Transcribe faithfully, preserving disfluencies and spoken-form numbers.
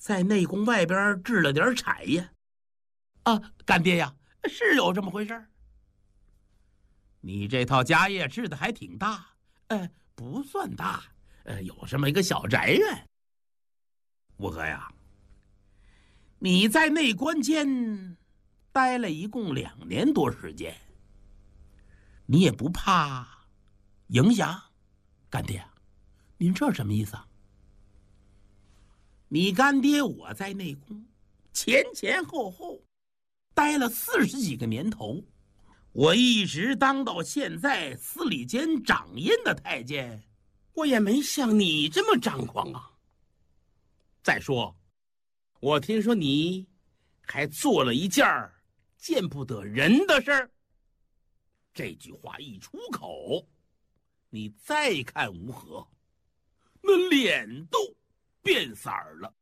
在内宫外边置了点产业。啊，干爹呀，是有这么回事。你这套家业置的还挺大，呃，不算大，呃，有这么一个小宅院。吴哥呀，你在内官监待了一共两年多时间，你也不怕影响？干爹，您这什么意思啊？你干爹我在内宫前前后后待了四十几个年头，我一直当到现在司礼监掌印的太监，我也没像你这么张狂啊。再说，我听说你还做了一件见不得人的事儿。这句话一出口，你再看吴和，那脸都变色儿了。